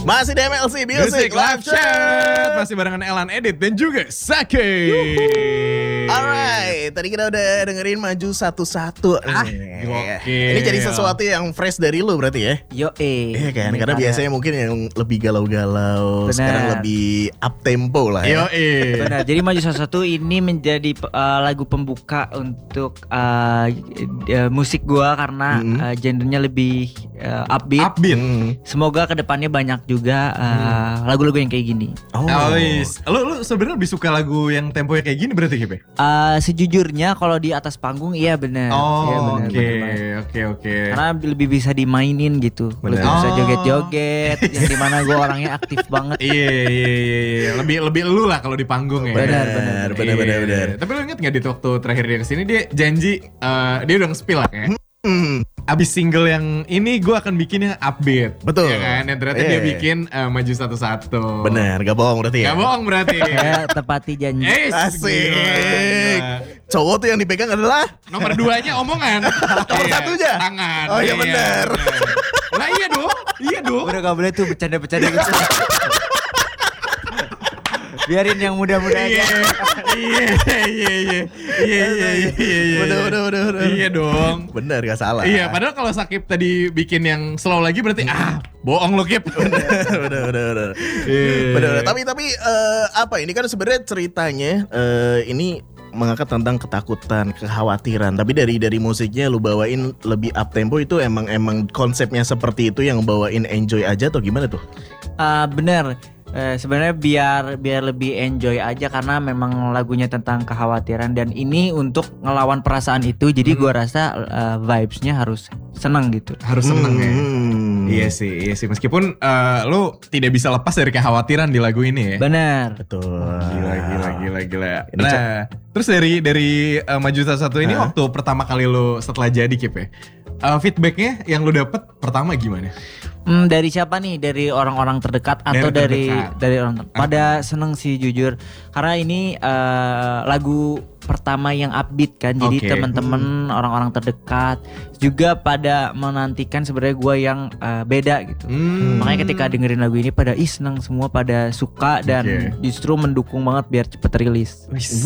Masih di MLC Music Live Chat. Masih barengan Elan Edit dan juga Sake. Alright, tadi kita udah dengerin Maju Satu-Satu. gokil. Ini jadi sesuatu yang fresh dari lu berarti ya? Yo Iya kan, karena biasanya mungkin yang lebih galau-galau, sekarang lebih up tempo lah ya. Benar. Jadi Maju Satu-Satu ini menjadi lagu pembuka untuk musik gua karena genrenya lebih upbeat. Semoga kedepannya banyak juga lagu-lagu yang kayak gini. Lu sebenarnya lebih suka lagu yang temponya kayak gini berarti Kip? Sejujurnya kalau di atas panggung iya benar. Oke. Karena lebih bisa dimainin gitu. Lebih bisa joget-joget yang dimana gue orangnya aktif banget. Iya. Lebih lu lah kalau di panggung ya. Benar. Tapi lu inget gak di waktu terakhir dia kesini dia janji dia udah nge-spill lah kayak. Abis single yang ini gue akan bikin yang upbeat. Betul ya kan? Dan ternyata dia bikin Maju Satu-Satu. Bener, gak bohong berarti ya? Gak bohong berarti. Saya tepati janji. Asik. Cowok tuh yang dipegang adalah nomor 2-nya omongan. Nomor 1-nya? Tangan. Oh iya bener. Nah iya dong. Udah gak boleh tuh bercanda-bercanda gitu. Biarin yang muda-muda aja. Iya. Bener. Iya dong. Bener, gak salah. Iya, padahal kalau Sakip tadi bikin yang slow lagi berarti bohong lo Kip. Bener. Tapi apa ini kan sebenarnya ceritanya ini mengangkat tentang ketakutan, kekhawatiran. Tapi dari musiknya lu bawain lebih up tempo itu emang konsepnya seperti itu yang bawain enjoy aja atau gimana tuh? Bener. Sebenarnya biar lebih enjoy aja karena memang lagunya tentang kekhawatiran dan ini untuk ngelawan perasaan itu. Jadi gua rasa vibes-nya harus senang gitu. Harus seneng ya. Iya sih. Meskipun lu tidak bisa lepas dari kekhawatiran di lagu ini ya. Benar. Betul. Gila. Nah, terus dari Maju Satu-Satu ini waktu pertama kali lu setelah jadi Kip ya. Feedbacknya yang lu dapet pertama gimana? Dari siapa nih? Dari orang-orang terdekat atau dari orang terdekat? Pada seneng sih jujur. Karena ini lagu pertama yang upbeat kan. Jadi teman-teman orang-orang terdekat juga pada menantikan sebenarnya gue yang beda gitu. Makanya ketika dengerin lagu ini pada seneng semua, pada suka dan justru mendukung banget biar cepet rilis.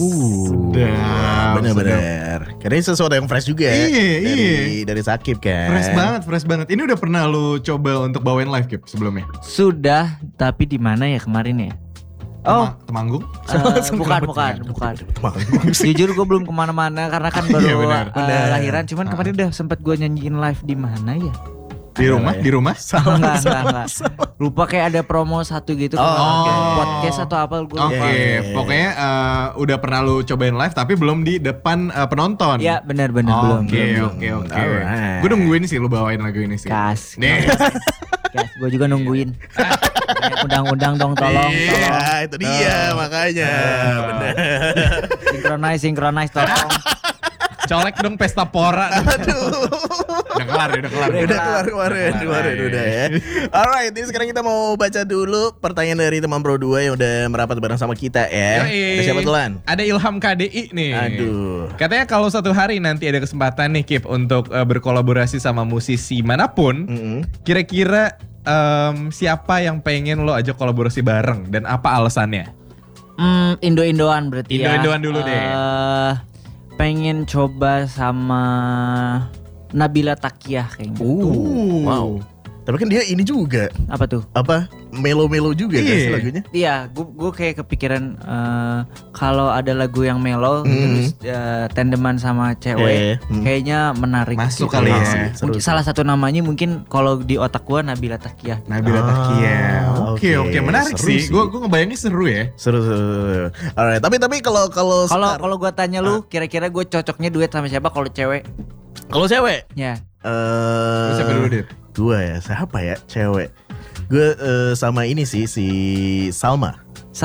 Bener. Karena ini sesuatu yang fresh juga ya. Dari Sakip kan. Fresh banget. Ini udah pernah lu coba untuk bawain live Kip sebelumnya? Sudah, tapi di mana ya kemarin ya? Temanggung? Bukan. Jujur gue belum kemana-mana karena kan baru lahiran. Cuman kemarin udah sempet gue nyanyiin live di mana ya? Di rumah? Enggak. Lupa kayak ada promo satu gitu. Podcast atau apa gue lupa. Pokoknya udah pernah lu cobain live tapi belum di depan penonton. Iya benar belum. Oke. Gue nungguin sih lu bawain lagu ini sih. Gas, gue juga nungguin. Undang-undang dong tolong. Iya, itu dia makanya. Bener. Synchronize tolong. Colek dong pesta pora. Aduh. Udah kelar kemarin udah ya. Alright, ini sekarang kita mau baca dulu pertanyaan dari teman Bro 2 yang udah merapat bareng sama kita ya. Ada siapa duluan? Ada Ilham KDI nih. Aduh. Katanya kalau suatu hari nanti ada kesempatan nih Kip untuk berkolaborasi sama musisi manapun, kira-kira siapa yang pengen lo ajak kolaborasi bareng dan apa alasannya? Indo-Indoan berarti Indo-Indoan dulu deh. Pengen coba sama Nabila Takiah kayaknya. Wow. Tapi kan dia ini juga. Apa tuh? Melo-melo juga kan lagunya? Iya, gue kayak kepikiran kalau ada lagu yang melo terus tandeman sama cewek, kayaknya menarik. Masuk gitu. kali ya. Mungkin salah satu namanya mungkin kalau di otak gue Nabila Takiah. Oke, menarik sih. Gue ngebayangin seru ya. Seru. Alright, tapi kalau gue tanya lu, kira-kira gue cocoknya duet sama siapa kalau cewek? Kalau cewek? Ya. Siapa dulu Dit? Gue ya, siapa ya cewek? Gue sama ini sih, si Salma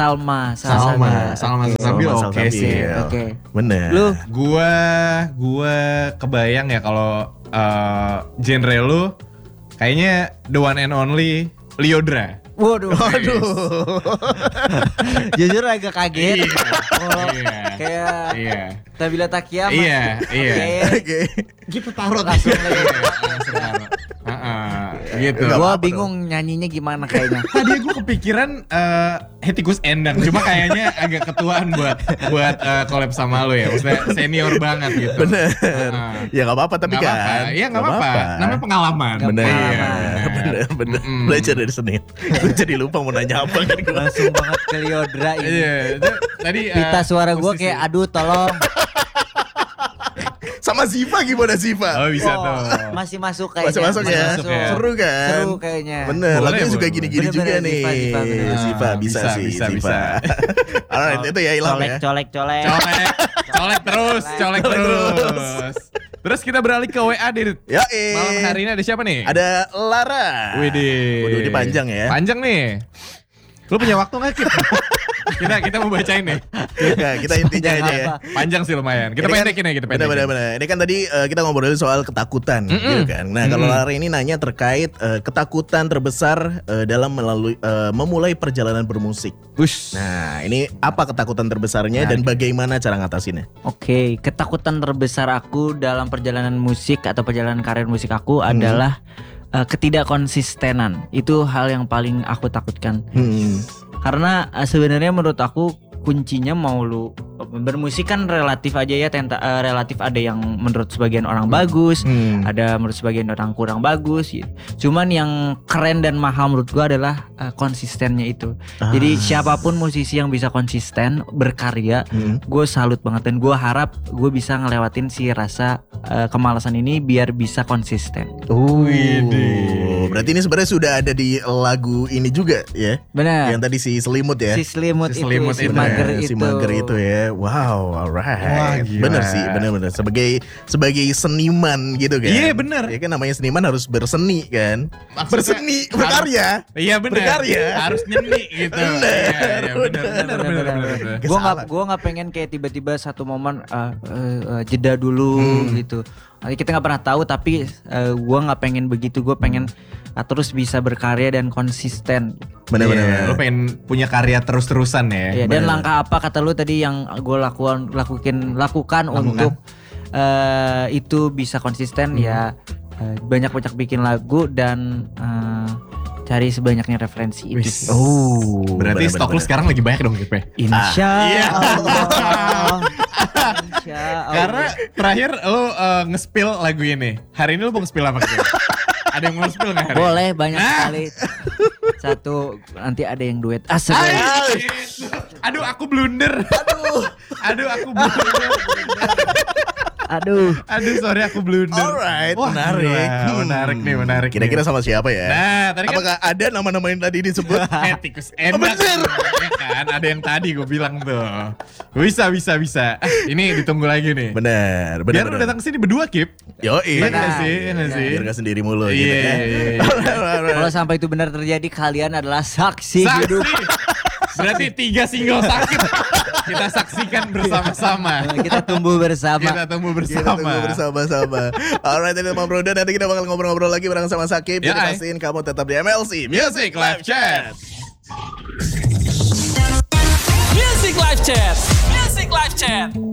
Sabil oke sih. Oke. Bener. Lu? Gue kebayang ya kalau genre lu kayaknya the one and only Lyodra. Waduh. Jujur agak kaget. Kayak Nabila Takiah. Iya. Oke. Gitu taruh langsung lagi. gitu. Gue bingung nyanyinya gimana kayaknya. Tadi gue kepikiran Hetikus Endang, cuma kayaknya agak ketuaan buat collab sama lo ya, maksudnya senior banget gitu. Bener. Ya nggak apa-apa tapi Nggak kan. apa-apa. Iya nggak apa-apa. Namanya pengalaman. Bener. Belajar dari seni. Gue jadi lupa mau nanya apa kan gue. Langsung banget ke Liodra ini. Iya. Tadi Pita suara gue kayak aduh tolong. Sama Ziva gimana Ziva? Oh bisa tuh. Masih masuk kayaknya. Masih masuk ya. masuk ya. Seru kan? Seru kayaknya. Bener. Boleh, Lagunya juga boleh. gini-gini juga Bener-bener nih. Ziva, bener. Ziva bisa sih. bisa. Ziva. Alright, itu ya Ilham ya. Colek. Colek terus. Terus kita beralih ke WA Dit. Ya Malam hari ini ada siapa nih? Ada Lara. Widih. Waduh, ini panjang ya. Panjang nih. Lu punya waktu gak Kip? kita mau bacain nih. Nah, kita intinya aja ya. Panjang sih lumayan. Kita Ini kan- pendekin ya, kita pendekin. Bener. Ini kan tadi kita ngobrolin soal ketakutan gitu kan. Nah kalau Lara ini nanya terkait ketakutan terbesar dalam memulai perjalanan bermusik. Ush. Nah ini apa ketakutan terbesarnya dan bagaimana cara ngatasinnya? Oke, ketakutan terbesar aku dalam perjalanan musik atau perjalanan karir musik aku adalah ketidakkonsistenan. Itu hal yang paling aku takutkan. Karena sebenarnya menurut aku kuncinya mau lu bermusik kan relatif aja ya, relatif ada yang menurut sebagian orang bagus, ada menurut sebagian orang kurang bagus gitu. Cuman yang keren dan mahal menurut gua adalah konsistennya itu. Jadi siapapun musisi yang bisa konsisten berkarya, gue salut banget dan gue harap gue bisa ngelewatin si rasa kemalasan ini biar bisa konsisten. Berarti ini sebenarnya sudah ada di lagu ini juga ya? Benar. Yang tadi si Selimut ya? Si selimut Si itu, selimut si itu mager Ya, itu. si mager itu ya. Wow, alright. Wah, gila. Bener sih, bener. Sebagai seniman gitu kan. Iya, bener. Ya kan namanya seniman harus berseni kan. Maksudnya Berseni, berkarya. Iya benar. Berkarya. Harus nyeni gitu. Iya, benar. Gue nggak pengen kayak tiba-tiba satu momen jeda dulu gitu. Kita nggak pernah tahu, tapi gue nggak pengen begitu. Gue pengen terus bisa berkarya dan konsisten. Bener. Lu pengen punya karya terus-terusan ya. Ya, dan langkah apa kata lu tadi yang gue lakukan untuk itu bisa konsisten ya, banyak-banyak bikin lagu dan cari sebanyaknya referensi itu. Wis. Berarti stok lu sekarang lagi banyak dong Kip. Insya iya. Allah. Insya Allah. Karena terakhir lu nge-spill lagu ini. Hari ini lu mau nge-spill apa Kip? Ada yang mau nge-spill gak hari ini? Boleh, banyak sekali. Satu, nanti ada yang duet. Aduh, aku blunder. Aduh, aku blunder. Aduh, sorry aku blunder. Alright, Wah, menarik. gila, menarik. Kira-kira sama siapa ya? Nah, tadi kan Apakah ada nama-nama yang tadi disebut? Tikus enak. Bener. Ya kan, ada yang tadi gue bilang tuh. Bisa. Ini ditunggu lagi nih. Bener. Biar lu datang sini berdua Kip. Yoi. Iya nggak sih? Iya nggak sih? Biar gak sendiri mulu gitu Iya. ya. kalau sampai itu benar terjadi, kalian adalah saksi hidup. Berarti 3 single sakit kita saksikan bersama-sama. Kita tumbuh bersama. Kita tunggu Kita tunggu bersama-sama. Alright, ini Mam Broda. Nanti kita bakal ngobrol-ngobrol lagi bareng sama Sakib. Ya, Jadi pastiin kamu tetap di MLC Music Live Chat. Music Live Chat.